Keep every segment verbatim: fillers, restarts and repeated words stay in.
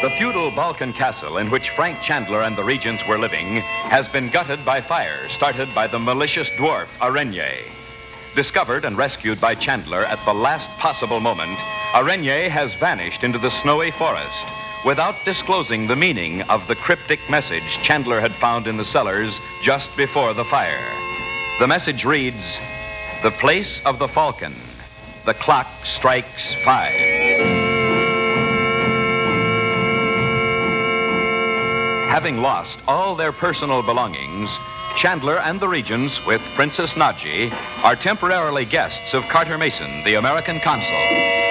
The feudal Balkan castle in which Frank Chandler and the regents were living has been gutted by fire started by the malicious dwarf Arenye. Discovered and rescued by Chandler at the last possible moment, Arenye has vanished into the snowy forest without disclosing the meaning of the cryptic message Chandler had found in the cellars just before the fire. The message reads, "The place of the falcon. The clock strikes five." Having lost all their personal belongings, Chandler and the regents, with Princess Nadji, are temporarily guests of Carter Mason, the American consul.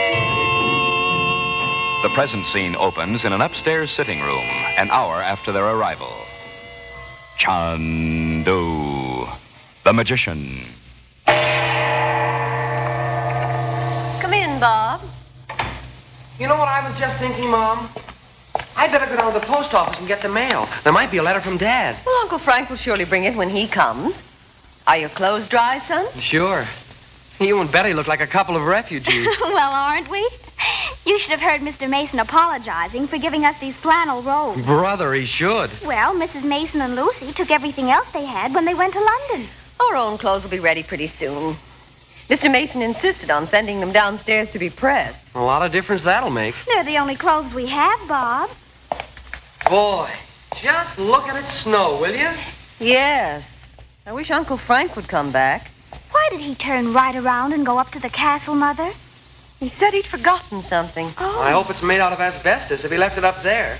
The present scene opens in an upstairs sitting room, an hour after their arrival. Chandu, the magician. Come in, Bob. You know what I was just thinking, Mom? I'd better go down to the post office and get the mail. There might be a letter from Dad. Well, Uncle Frank will surely bring it when he comes. Are your clothes dry, son? Sure. You and Betty look like a couple of refugees. Well, aren't we? You should have heard Mister Mason apologizing for giving us these flannel robes. Brother, he should. Well, Missus Mason and Lucy took everything else they had when they went to London. Our own clothes will be ready pretty soon. Mister Mason insisted on sending them downstairs to be pressed. A lot of difference that'll make. They're the only clothes we have, Bob. Boy, just look at it snow, will you? Yes. I wish Uncle Frank would come back. Why did he turn right around and go up to the castle, Mother? He said he'd forgotten something. Oh. I hope it's made out of asbestos if he left it up there.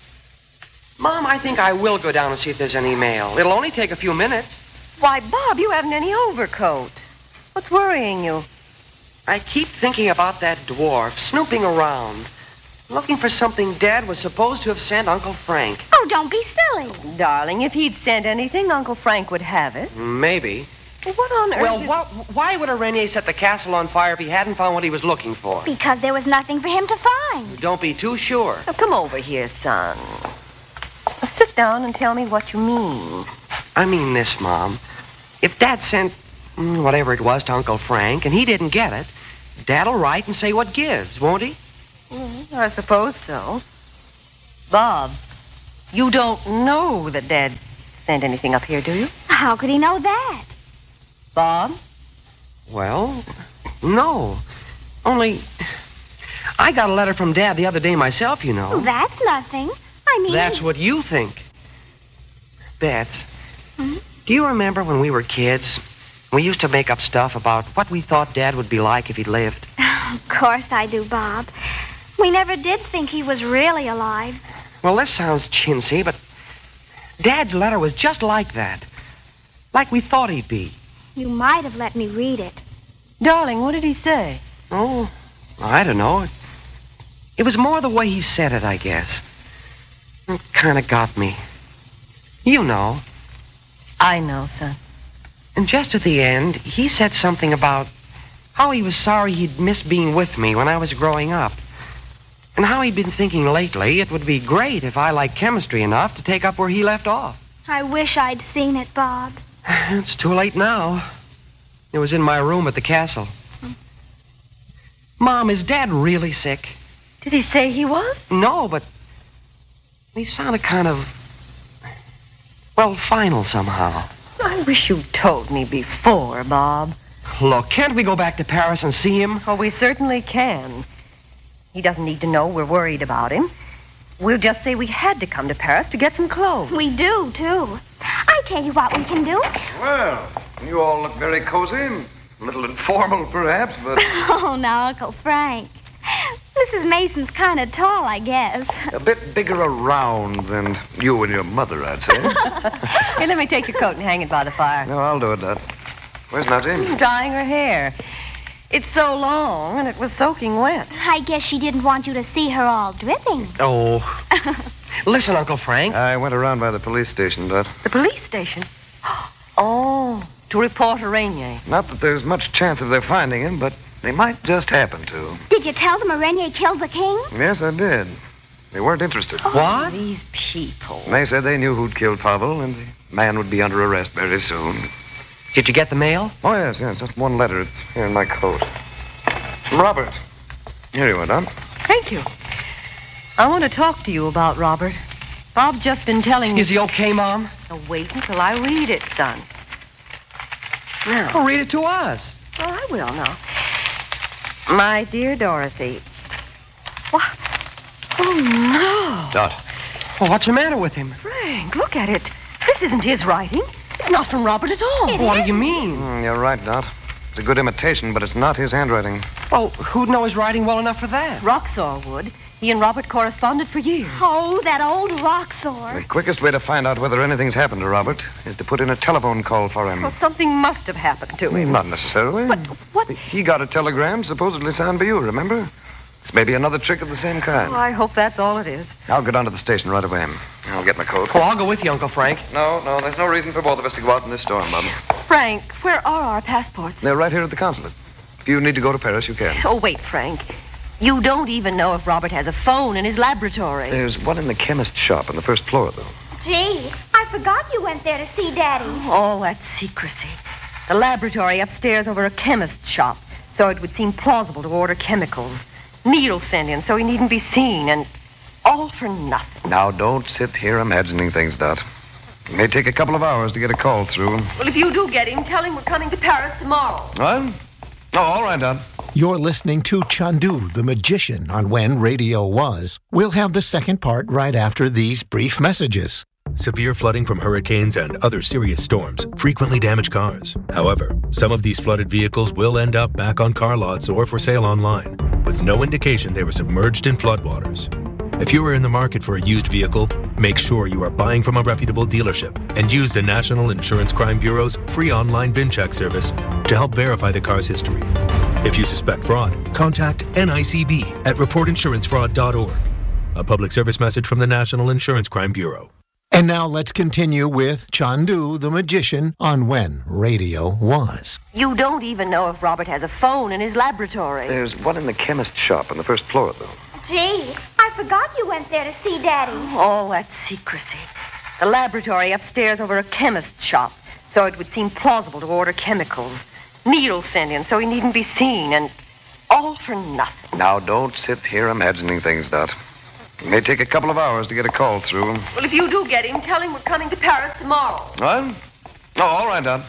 Mom, I think I will go down and see if there's any mail. It'll only take a few minutes. Why, Bob, you haven't any overcoat. What's worrying you? I keep thinking about that dwarf snooping around, looking for something Dad was supposed to have sent Uncle Frank. Oh, don't be silly. Darling, if he'd sent anything, Uncle Frank would have it. Maybe. Well, what on earth Well, is... what, why would Arenye set the castle on fire if he hadn't found what he was looking for? Because there was nothing for him to find. Don't be too sure. Oh, come over here, son. Now, sit down and tell me what you mean. I mean this, Mom. If Dad sent mm, whatever it was to Uncle Frank and he didn't get it, Dad'll write and say what gives, won't he? Mm, I suppose so. Bob, you don't know that Dad sent anything up here, do you? How could he know that? Bob? Well, no. Only, I got a letter from Dad the other day myself, you know. Oh, that's nothing. I mean... That's what you think. Bets, Hmm? do you remember when we were kids? We used to make up stuff about what we thought Dad would be like if he'd lived. Of course I do, Bob. We never did think he was really alive. Well, this sounds chintzy, but Dad's letter was just like that. Like we thought he'd be. You might have let me read it. Darling, what did he say? Oh, I don't know. It was more the way he said it, I guess. It kind of got me. You know. I know, son. And just at the end, he said something about how he was sorry he'd missed being with me when I was growing up. And how he'd been thinking lately it would be great if I liked chemistry enough to take up where he left off. I wish I'd seen it, Bob. It's too late now. It was in my room at the castle. Mom, is Dad really sick? Did he say he was? No, but he sounded kind of, well, final somehow. I wish you'd told me before, Bob. Look, can't we go back to Paris and see him? Oh, we certainly can. He doesn't need to know we're worried about him. We'll just say we had to come to Paris to get some clothes. We do, too. I tell you what we can do. Well, you all look very cozy. A little informal, perhaps, but... Oh, now, Uncle Frank. Missus Mason's kind of tall, I guess. a bit bigger around than you and your mother, I'd say. Hey, let me take your coat and hang it by the fire. No, I'll do it, Dad. Where's Nadji? Drying her hair. It's so long, and it was soaking wet. I guess she didn't want you to see her all dripping. Oh. Listen, Uncle Frank. I went around by the police station, Dad. The police station? Oh, to report Arenye. Not that there's much chance of their finding him, but they might just happen to. Did you tell them Arenye killed the king? Yes, I did. They weren't interested. What? These people. They said they knew who'd killed Pavel, and the man would be under arrest very soon. Did you get the mail? Oh, yes, yes, just one letter. It's here in my coat. From Robert. Here you are, Don. Thank you. I want to talk to you about Robert. Bob's just been telling me... Is he okay, Mom? Now, wait until I read it, son. Now. Oh, read it to us. Well, I will now. My dear Dorothy. What? Oh, no. Dot. Well, what's the matter with him? Frank, look at it. This isn't his writing. It's not from Robert at all. It What is. do you mean? Mm, you're right, Dot. It's a good imitation, but it's not his handwriting. Well, who'd know his writing well enough for that? Roxor would. He and Robert corresponded for years. Oh, that old Roxor. The quickest way to find out whether anything's happened to Robert is to put in a telephone call for him. Well, something must have happened to him. Not necessarily. But what... He got a telegram supposedly signed by you, remember? This may be another trick of the same kind. Oh, I hope that's all it is. I'll go down to the station right away. I'll get my coat. Well, I'll go with you, Uncle Frank. No, no, there's no reason for both of us to go out in this storm, Bob. Frank, where are our passports? They're right here at the consulate. If you need to go to Paris, you can. Oh, wait, Frank. You don't even know if Robert has a phone in his laboratory. There's one in the chemist shop on the first floor, though. Gee, I forgot you went there to see Daddy. All that secrecy. The laboratory upstairs over a chemist's shop, so it would seem plausible to order chemicals. Needles sent in so he needn't be seen, and all for nothing. Now, don't sit here imagining things, Dot. It may take a couple of hours to get a call through. Well, if you do get him, tell him we're coming to Paris tomorrow. What? Oh, all right, Dot. You're listening to Chandu, the Magician, on When Radio Was. We'll have the second part right after these brief messages. Severe flooding from hurricanes and other serious storms frequently damage cars. However, some of these flooded vehicles will end up back on car lots or for sale online, with no indication they were submerged in floodwaters. If you are in the market for a used vehicle, make sure you are buying from a reputable dealership and use the National Insurance Crime Bureau's free online VIN check service to help verify the car's history. If you suspect fraud, contact N I C B at report insurance fraud dot org. A public service message from the National Insurance Crime Bureau. And now let's continue with Chandu, the Magician, on When Radio Was. You don't even know if Robert has a phone in his laboratory. There's one in the chemist shop on the first floor, though. Gee, I forgot you went there to see Daddy. All that secrecy. The laboratory upstairs over a chemist's shop, so it would seem plausible to order chemicals. Needles sent in so he needn't be seen, and all for nothing. Now, don't sit here imagining things, Dot. It may take a couple of hours to get a call through. Well, if you do get him, tell him we're coming to Paris tomorrow. What? Oh, all right, Dot.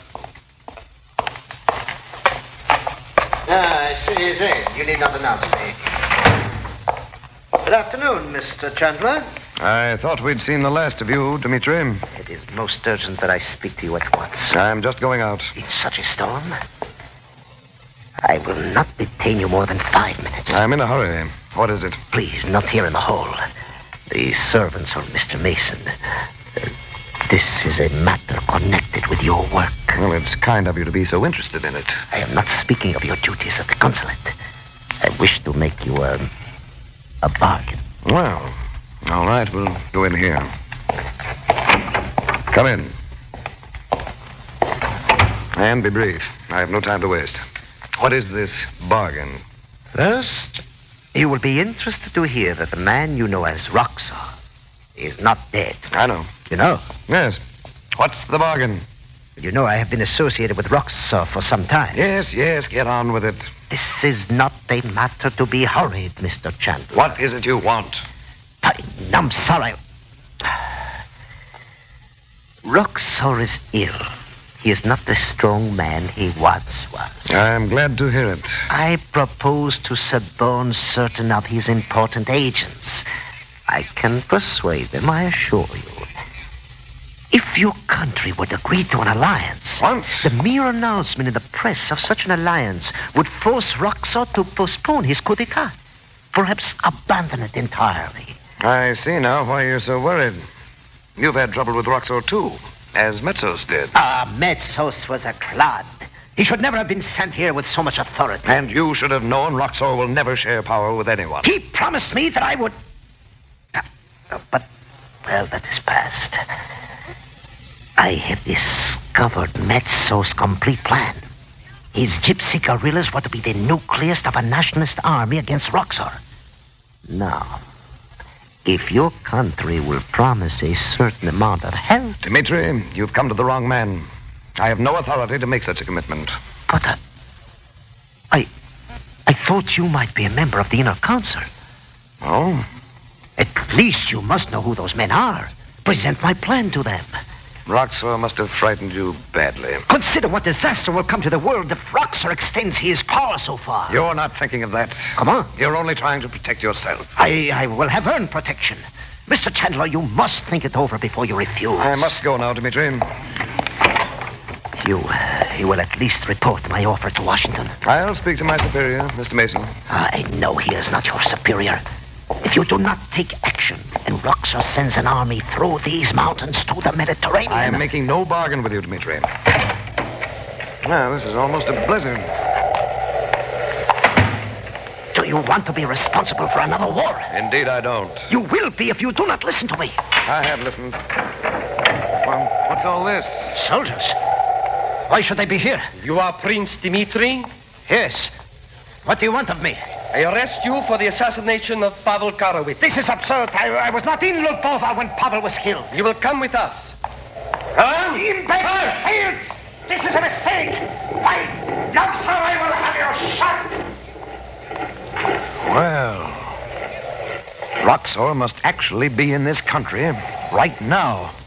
Ah, citizen, you need not announce me. Good afternoon, Mister Chandler. I thought we'd seen the last of you, Dimitri. It is most urgent that I speak to you at once. I'm just going out. In such a storm, I will not detain you more than five minutes. I'm in a hurry. What is it? Please, not here in the hall. The servants are Mister Mason. Uh, this is a matter connected with your work. Well, it's kind of you to be so interested in it. I am not speaking of your duties at the consulate. I wish to make you a, a bargain. Well, all right, we'll go in here. Come in. And be brief. I have no time to waste. What is this bargain? First, you will be interested to hear that the man you know as Roxor is not dead. I know. You know? Yes. What's the bargain? You know I have been associated with Roxor for some time. Yes, yes, get on with it. This is not a matter to be hurried, Mister Chandler. What is it you want? I, I'm sorry. Roxor is ill. He is not the strong man he once was. I'm glad to hear it. I propose to suborn certain of his important agents. I can persuade them, I assure you. If your country would agree to an alliance, What? the mere announcement in the press of such an alliance would force Roxor to postpone his coup d'etat, perhaps abandon it entirely. I see now why you're so worried. You've had trouble with Roxor, too, as Metzos did. Ah, Metzos was a clod. He should never have been sent here with so much authority. And you should have known Roxor will never share power with anyone. He promised me that I would... Uh, uh, but, well, that is past. I have discovered Metzos' complete plan. His gypsy guerrillas were to be the nucleus of a nationalist army against Roxor. Now, if your country will promise a certain amount of help... Dimitri, you've come to the wrong man. I have no authority to make such a commitment. But uh, I... I thought you might be a member of the Inner Council. Oh? Uh, least you must know who those men are. Present my plan to them. Roxor must have frightened you badly. Consider what disaster will come to the world if Roxor extends his power so far. You're not thinking of that. Come on. You're only trying to protect yourself. I, I will have earned protection. Mister Chandler, you must think it over before you refuse. I must go now, Dimitri. You, uh, you will at least report my offer to Washington. I'll speak to my superior, Mister Mason. I know he is not your superior. If you do not take action, and Roxor sends an army through these mountains to the Mediterranean... I am making no bargain with you, Dimitri. Now, this is almost a blizzard. Do you want to be responsible for another war? Indeed, I don't. You will be if you do not listen to me. I have listened. Well, what's all this? Soldiers. Why should they be here? You are Prince Dimitri? Yes. What do you want of me? I arrest you for the assassination of Pavel Karowitz. This is absurd. I, I was not in Lubova when Pavel was killed. You will come with us. Huh? Imbeciles! This is a mistake! Why, Luxor, I will have you shot! Well, Roxor must actually be in this country right now.